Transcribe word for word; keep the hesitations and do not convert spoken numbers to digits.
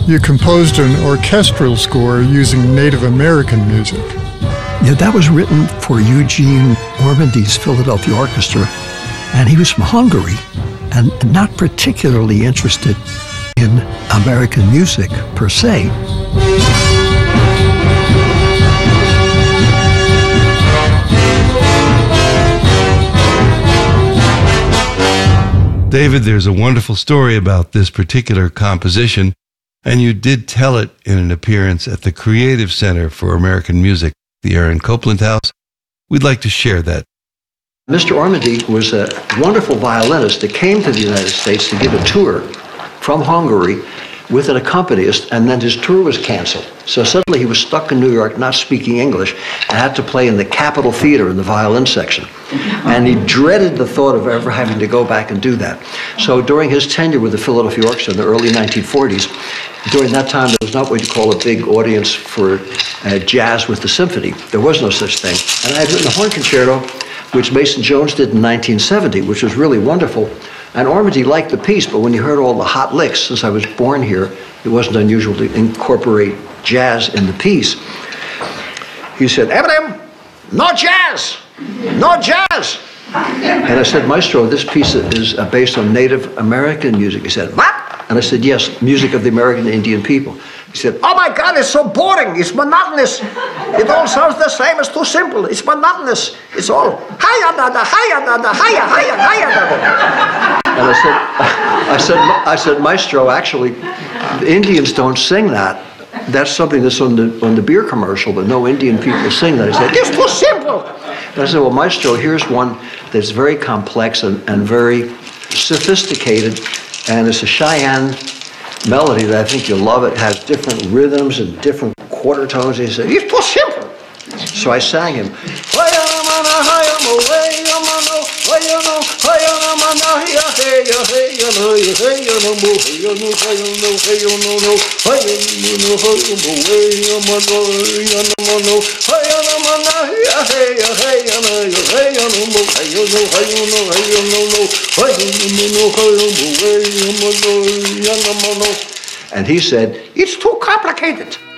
you composed an orchestral score using Native American music. Yeah, that was written for Eugene Ormandy's Philadelphia Orchestra, and he was from Hungary and not particularly interested in American music per se. David, there's a wonderful story about this particular composition, and you did tell it in an appearance at the Creative Center for American Music, the Aaron Copland House. We'd like to share that. Mister Ormandy was a wonderful violinist that came to the United States to give a tour from Hungary with an accompanist, and then his tour was canceled. So suddenly he was stuck in New York not speaking English and had to play in the Capitol Theater in the violin section. And he dreaded the thought of ever having to go back and do that. So during his tenure with the Philadelphia Orchestra in the early nineteen forties, during that time there was not what you call a big audience for uh, jazz with the symphony. There was no such thing. And I had written a horn concerto, which Mason Jones did in nineteen seventy, which was really wonderful. And Ormandy liked the piece, but when he heard all the hot licks, since I was born here, it wasn't unusual to incorporate jazz in the piece. He said, "Eminem, no jazz, no jazz." And I said, "Maestro, this piece is based on Native American music." He said, "What?" And I said, "Yes, music of the American Indian people." He said, "Oh my God, it's so boring, it's monotonous. It all sounds the same, it's too simple, it's monotonous. It's all hiya nada, hiya nada, hiya, hiya, hiya nada." And I said, I said, I said, "Maestro, actually, the Indians don't sing that. That's something that's on the on the beer commercial, but no Indian people sing that." He said, "It's too simple." And I said, "Well, Maestro, here's one that's very complex and, and very sophisticated, and it's a Cheyenne melody that I think you'll love. It has different rhythms and different quarter tones." He said, "It's too simple." So I sang him. And he said, "It's too complicated."